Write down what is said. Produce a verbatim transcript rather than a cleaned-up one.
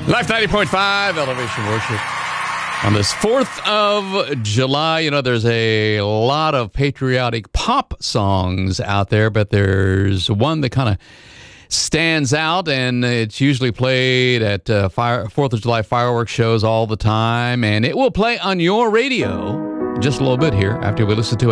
Life ninety point five, Elevation Worship. On this fourth of July, you know, there's a lot of patriotic pop songs out there, but there's one that kind of stands out, and it's usually played at uh, fire, fourth of July fireworks shows all the time, and it will play on your radio just a little bit here after we listen to it.